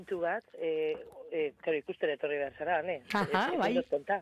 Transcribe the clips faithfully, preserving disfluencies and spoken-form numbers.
momentu bat, e, e, karo, ikustera etorri behar zara, ne? Aha, bai.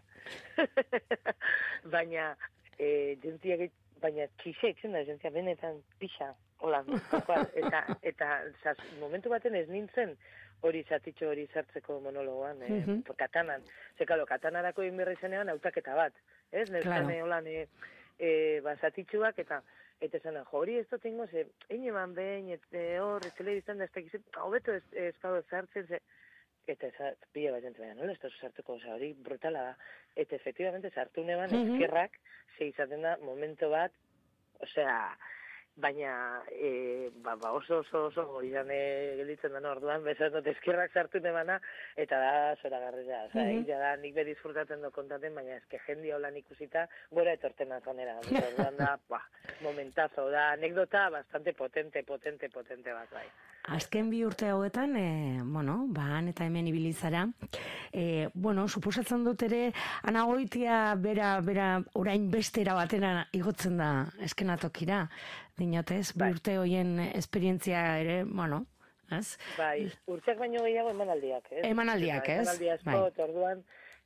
Baina, e, jentiak, baina txixe itzen da, jentia benetan pixa, hola, eta, eta zaz, momentu baten ez nintzen hori zatitxo hori sartzeko monologoan, e, Mhm. katanan. Ze, kalo, katanarako inberra izanean autaketa bat, ez? Neuzkan, Claro. holan, e, e, ba, zatitxuak, eta eta esan, jo, hori ez dut ingo, ze, egin eman behin, eta hor, telebiztan da, ez da, gizet, hobeto ez, ez gau zartzen, ze, eta ez, pila bat jentzen, nola ez da sartuko, oza, hori brutala da, eta efektibamente sartu neban, Mhm. eskerrak, ze izaten da, momento bat, osea, baina e, ba, ba oso oso oso goian e, gelditzen da orduan, bezan dut eskerrak sartu nebana, eta da zora garrera, oza, Mhm. egia da, nik be disfrutaten do kontaten, baina eske jendia holan ikusita, gora etorten azonera, orduan da, ba, momentazo, da, anekdota bastante potente, potente, potente bat, bai. Azken bi urte hauetan, e, bueno, ba, han eta hemen ibili zara, e, bueno, suposatzen dut ere, anagoitia bera, bera, orain bestera batera igotzen da eskenatokira, dinotez, bi Bai. urte hoien esperientzia ere, bueno, ez? Bai, urteak baino gehiago emanaldiak, ez? Emanaldiak, Bai, ez? Emanaldi asko, Bai. eta orduan,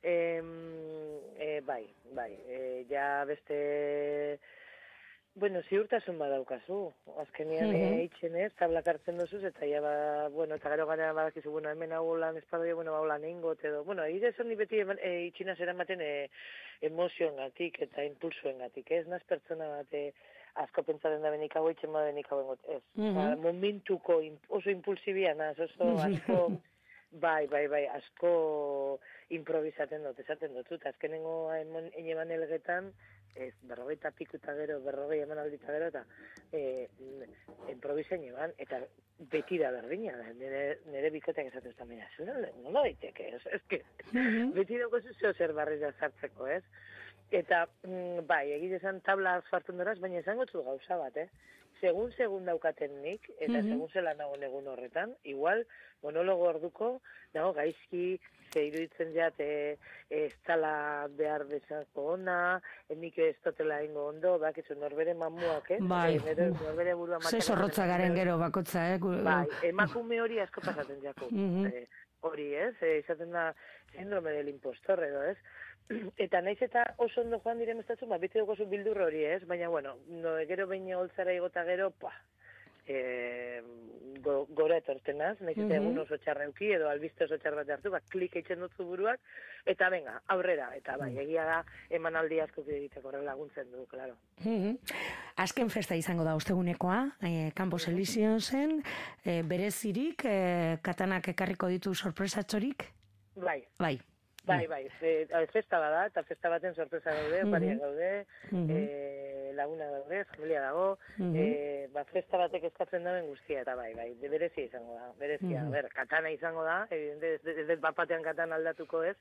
em, e, bai, bai, e, ja beste, bueno, ziurtasun badaukazu, azkenean Mhm. e, itxen ez, tablak hartzen dozuz, eta ja, ba, bueno, eta gero gara badakizu, bueno, hemen hau lan espadoia, bueno, hau lan eingot, edo, bueno, ire esan ni beti eman, e, itxina zera ematen e, emozioengatik eta impulsuengatik, ez? Naz pertsona bat, e, asko pentsaren da benik hau itxen ba benik hau engot, ez. Mhm. Ba, momentuko imp- oso impulsibia naz, oso asko, bai, bai, bai, asko improvisaten dut, esaten dut, eta azkenengo eneban elgetan, ez, berrogeita piku eta gero, berrogei emanaldi eta gero, eta e, improvisain eban, eta beti da berdina, da, nire, nire bikoteak esaten ez da, baina, zure, nola daiteke, ez, ez que, Mhm. beti dago zuzio zer barrera sartzeko, ez? Eta, mm, bai, egite esan tabla hartzen doraz, baina esango zu gauza bat, eh? Segun, segun daukaten nik, eta Mhm. segun zela nago egun horretan, igual, monologo orduko, nago gaizki, ze iruditzen jat, e, ez tala behar bezako ona, nik ez totela ingo ondo, bak, ez norbere mamuak, eh? Bai. Nere, norbere burua Ze zorrotza garen gero bakotza, eh? Gu- Bai, emakume hori asko pasatzen jako. Mhm. E, hori, ez? E, izaten da síndrome del impostor, edo, ez? Eta naiz eta oso ondo joan diren estatzen, ba, beti dugu bildur hori, ez? Baina, bueno, no, gero behin holtzara igota gero, pa, e, go, gora etortenaz, naiz eta Mhm. egun oso txarreuki, edo albiste oso txar bat hartu, ba, klik eitzen dutzu buruak, eta venga, aurrera, eta bai, egia da, emanaldi asko egiteko horrela laguntzen du, claro. Mhm. Azken festa izango da ostegunekoa, eh, Campos Elíseosen, eh, berezirik, eh, katanak ekarriko ditu sorpresatxorik? Bai, Bai. Bai, bai, e, festa bada, eta festa baten sorpresa gaude, Mhm. opariak gaude, Mhm. e, laguna daude, familia dago, Mhm. e, ba, festa batek eskatzen dauen guztia, eta bai, bai, de berezia izango da, berezia, Mhm. ber, katana izango da, evidente, ez, ez, ez bapatean katana aldatuko ez,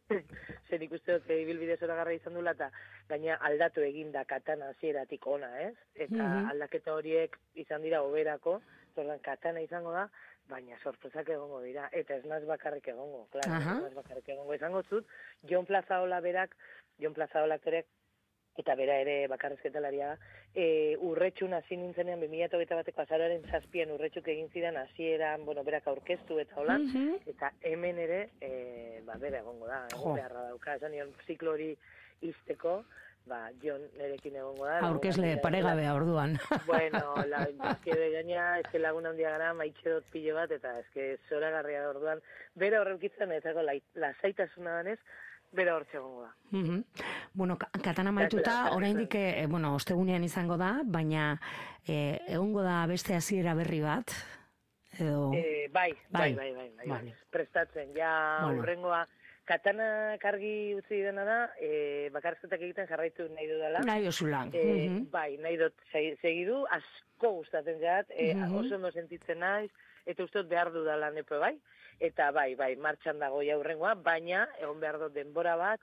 zer ikuste dut ibilbide zoragarra izan dula, eta gaina aldatu eginda katana hasieratik ona, ez? Eta Mhm. aldaketa horiek izan dira oberako, orduan katana izango da, baina sorpresak egongo dira, eta ez naz bakarrik egongo, claro, Aha. ez naz bakarrik egongo. Izango zut, Jon Plazaola berak, Jon Plazaola aktoreak, eta bera ere bakarrezketalaria da, e, urretxun hasi nintzenean, bi mila hogeita bateko azaroaren zazpian urretxuk egin zidan, hasieran, bueno, berak aurkeztu eta holan, Mhm. eta hemen ere, e, ba, bera egongo da, Jo. egon beharra dauka, esan nion, ziklo hori izteko, ba, Jon nerekin egongo da. Aurkezle lagun handia paregabea orduan. Bueno, la, eske gaina, eske lagun handia gara, maitxe dut pilo bat, eta eske zoragarria da orduan, bera horreukitzen, ezako lasaitasuna danez, bera hortxe egongo da. Mhm. Bueno, ka- katana maituta, oraindik, eh, bueno, ostegunean izango da, baina eh, egongo da beste hasiera berri bat, edo... Eh, bai, Bai. bai, bai, bai, bai, Vale. prestatzen, ja Bueno. urrengoa, katana kargi utzi dena da, e, bakarrizketak egiten jarraitu nahi dudala. Nahi osula. E, Mhm. Bai, nahi dut segi- segidu, asko gustatzen jat, e, Mhm. oso ondo sentitzen naiz, eta uste dut behar dudala nepe bai, eta bai, bai, martxan dago ja urrengoa, baina egon behar dut denbora bat,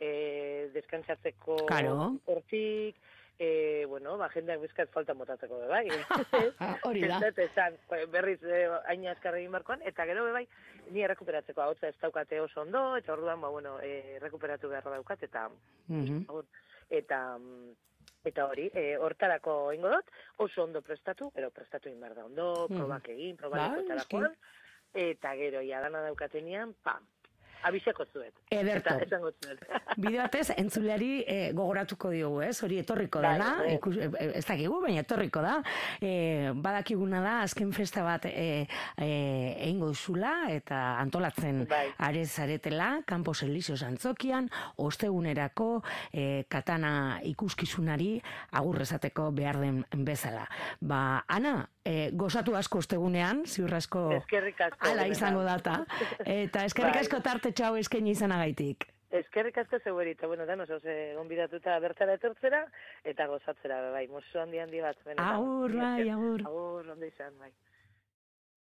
e, deskantsatzeko Claro. hortik, e, bueno, ba, jendeak bizkat falta motatzeko, be, bai. Hori da. Ez dut esan, berriz eh, hain azkar egin barkoan, eta gero be, bai, ni errekuperatzeko ahotsa ez daukate oso ondo, eta orduan, ba, bueno, e, errekuperatu beharra daukat, eta, Mhm. eta, eta hori, e, hortarako ingo dut, oso ondo prestatu, pero prestatu egin behar da ondo, Mhm. probak egin, Bai, probalekotarakoan, eta gero, ja, dana daukatenean, pam, abiseko zuet. Ederto. Eta esango zuet. Bide batez, entzuleari e, gogoratuko diogu, ez? Hori etorriko dela, bai, ikus, e, ez dakigu, baina etorriko da. E, badakiguna da, azken festa bat e, e, egingo duzula, eta antolatzen bai. are zaretela, Campos Elíseos antzokian, ostegunerako e, katana ikuskizunari agurrezateko behar den bezala. Ba, Ana, e, gozatu asko ostegunean, ziur asko eskerrik asko. ala izango data. Eta eskerrik bai. asko tarte txau eskaini izanagaitik. Eskerrik asko zeuerita, bueno, da, noso, ze, gonbidatuta bertara etortzera, eta gozatzera, bai, musu handi handi bat. Agur, bai, agur. Agur, ondo izan, bai.